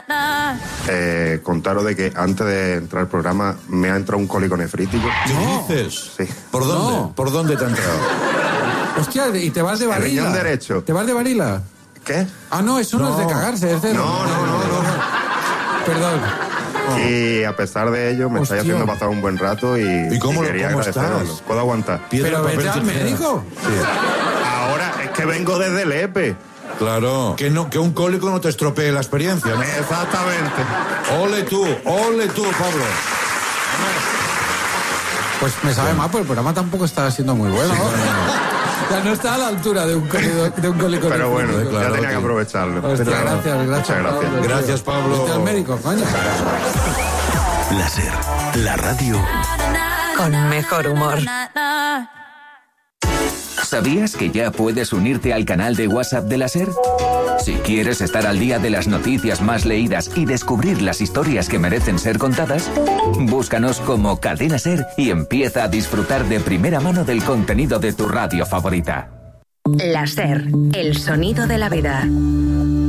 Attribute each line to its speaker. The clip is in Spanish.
Speaker 1: Contaros de que antes de entrar al programa me ha entrado un cólico nefrítico.
Speaker 2: ¿Qué dices?
Speaker 1: Sí.
Speaker 2: ¿Por dónde?
Speaker 3: No.
Speaker 2: ¿Por dónde te ha entrado?
Speaker 3: Hostia, ¿y te vas de
Speaker 1: El
Speaker 3: varila?
Speaker 1: riñón derecho.
Speaker 3: ¿Te vas de varila?
Speaker 1: ¿Qué?
Speaker 3: Ah, no, eso no es de cagarse, es de...
Speaker 1: No.
Speaker 3: Perdón.
Speaker 1: Y a pesar de ello me estáis
Speaker 3: Hostia.
Speaker 1: haciendo pasar un buen rato y
Speaker 2: cómo
Speaker 1: quería agradeceros.
Speaker 2: estás?
Speaker 1: ¿Puedo aguantar?
Speaker 2: Piedra,
Speaker 3: ¿Pero
Speaker 2: papel,
Speaker 3: vete al
Speaker 2: tijera.
Speaker 3: médico?
Speaker 1: Ahora es que vengo desde el EPE.
Speaker 2: Claro. Que un cólico no te estropee la experiencia, ¿no?
Speaker 1: Exactamente.
Speaker 2: Ole tú, Pablo.
Speaker 3: Pues me sabe mal, pues el programa tampoco está siendo muy bueno. O sea, no está a la altura de un cólico.
Speaker 1: Pero bueno,
Speaker 3: nefrítico.
Speaker 1: ya
Speaker 2: claro
Speaker 1: tenía
Speaker 2: que-
Speaker 1: que aprovecharlo.
Speaker 3: Hostia, gracias.
Speaker 1: Muchas gracias.
Speaker 3: Pablo,
Speaker 2: Gracias,
Speaker 3: tío.
Speaker 2: Pablo.
Speaker 3: Vete al médico, coño.
Speaker 4: Láser, la radio.
Speaker 5: Con mejor humor.
Speaker 6: ¿Sabías que ya puedes unirte al canal de WhatsApp de la SER? Si quieres estar al día de las noticias más leídas y descubrir las historias que merecen ser contadas, búscanos como Cadena SER y empieza a disfrutar de primera mano del contenido de tu radio favorita.
Speaker 5: La SER, el sonido de la vida.